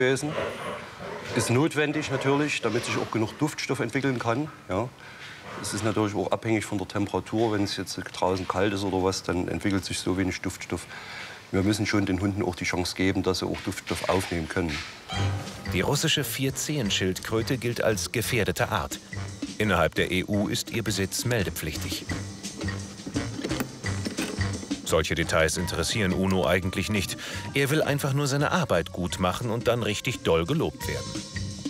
gewesen. Ist notwendig natürlich, damit sich auch genug Duftstoff entwickeln kann. Ja. Es ist natürlich auch abhängig von der Temperatur. Wenn es jetzt draußen kalt ist oder was, dann entwickelt sich so wenig Duftstoff. Wir müssen schon den Hunden auch die Chance geben, dass sie auch Duftstoff aufnehmen können. Die russische Vierzehenschildkröte gilt als gefährdete Art. Innerhalb der EU ist ihr Besitz meldepflichtig. Solche Details interessieren Uno eigentlich nicht. Er will einfach nur seine Arbeit gut machen und dann richtig doll gelobt werden.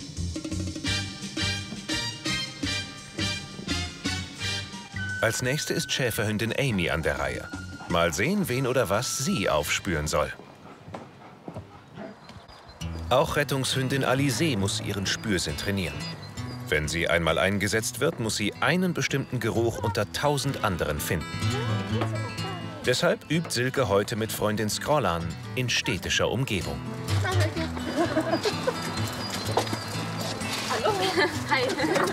Als nächste ist Schäferhündin Amy an der Reihe. Mal sehen, wen oder was sie aufspüren soll. Auch Rettungshündin Alizée muss ihren Spürsinn trainieren. Wenn sie einmal eingesetzt wird, muss sie einen bestimmten Geruch unter 1000 anderen finden. Deshalb übt Silke heute mit Freundin Scrollan in städtischer Umgebung. Hallo. Hi.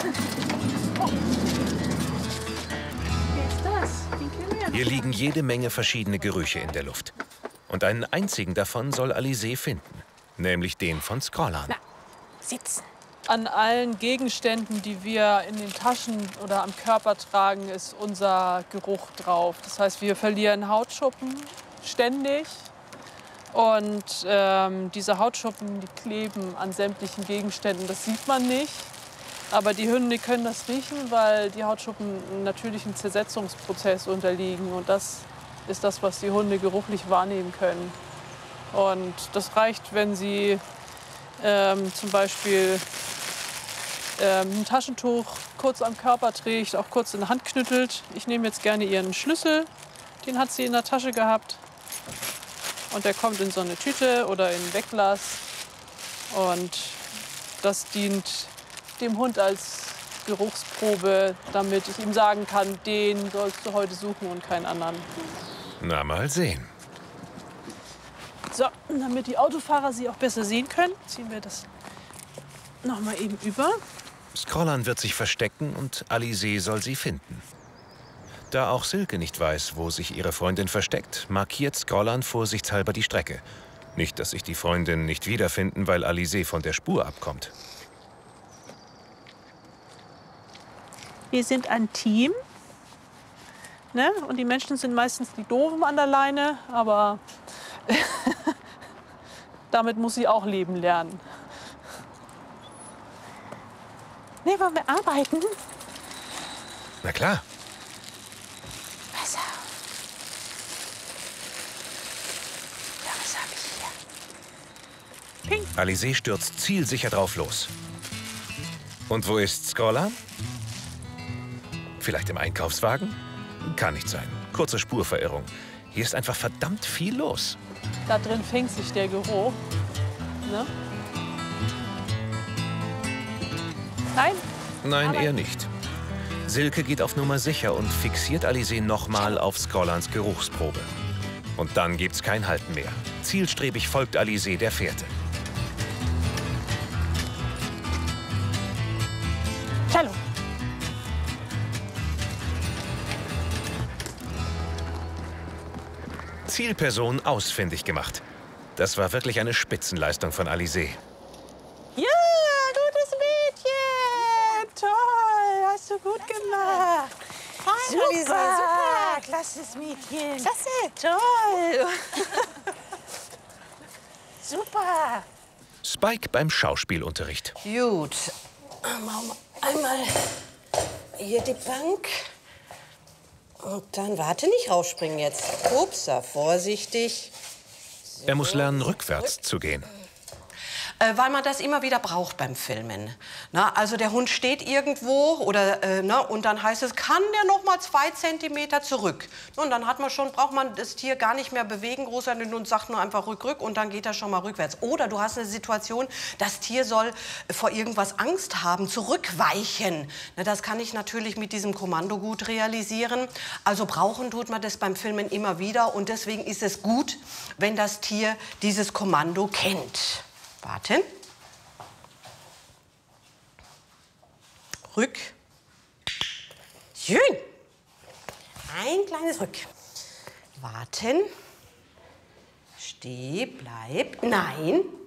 Wer ist das? Hier liegen jede Menge verschiedene Gerüche in der Luft. Und einen einzigen davon soll Alizée finden, nämlich den von Scrollan. Na, sitzen. An allen Gegenständen, die wir in den Taschen oder am Körper tragen, ist unser Geruch drauf. Das heißt, wir verlieren Hautschuppen ständig. Und diese Hautschuppen, die kleben an sämtlichen Gegenständen. Das sieht man nicht. Aber die Hunde können das riechen, weil die Hautschuppen einem natürlichen Zersetzungsprozess unterliegen. Und das ist das, was die Hunde geruchlich wahrnehmen können. Und das reicht, wenn sie zum Beispiel ein Taschentuch kurz am Körper trägt, auch kurz in der Hand knüttelt. Ich nehme jetzt gerne ihren Schlüssel, den hat sie in der Tasche gehabt. Und der kommt in so eine Tüte oder in Weglass. Und das dient dem Hund als Geruchsprobe, damit ich ihm sagen kann, den sollst du heute suchen und keinen anderen. Na, mal sehen. So, damit die Autofahrer sie auch besser sehen können, ziehen wir das noch mal eben über. Scrollan wird sich verstecken und Alizée soll sie finden. Da auch Silke nicht weiß, wo sich ihre Freundin versteckt, markiert Scrollan vorsichtshalber die Strecke. Nicht, dass sich die Freundin nicht wiederfinden, weil Alizée von der Spur abkommt. Wir sind ein Team. Ne? Und die Menschen sind meistens die Doofen an der Leine, aber damit muss sie auch leben lernen. Nee, wollen wir arbeiten? Na klar. Pass auf. Ja, was hab ich hier? Ping. Alizée stürzt zielsicher drauf los. Und wo ist Scrollan? Vielleicht im Einkaufswagen? Kann nicht sein. Kurze Spurverirrung. Hier ist einfach verdammt viel los. Da drin fängt sich der Geruch. Ne? Nein? Nein, eher nicht. Silke geht auf Nummer sicher und fixiert Alizée nochmal auf Scrollans Geruchsprobe. Und dann gibt's kein Halten mehr. Zielstrebig folgt Alizée der Fährte. Hallo. Zielperson ausfindig gemacht. Das war wirklich eine Spitzenleistung von Alizée. Ja, gutes Mädchen. Toll, hast du gut gemacht. Fein, Alizée, super. Klasses Mädchen. Klasse, toll. Super. Spike beim Schauspielunterricht. Gut. Machen wir einmal hier die Bank. Und dann, warte, nicht rausspringen jetzt. Upsa, vorsichtig. Er muss lernen, rückwärts zu gehen. Weil man das immer wieder braucht beim Filmen. Na, also der Hund steht irgendwo oder, und dann heißt es, kann der noch mal 2 Zentimeter zurück? Und dann braucht man das Tier gar nicht mehr bewegen, groß an den Hund sagt nur einfach rück und dann geht er schon mal rückwärts. Oder du hast eine Situation, das Tier soll vor irgendwas Angst haben, zurückweichen. Na, das kann ich natürlich mit diesem Kommando gut realisieren. Also brauchen tut man das beim Filmen immer wieder und deswegen ist es gut, wenn das Tier dieses Kommando kennt. Warten. Rück. Schön. Ein kleines Rück. Warten. Steh, bleib. Nein.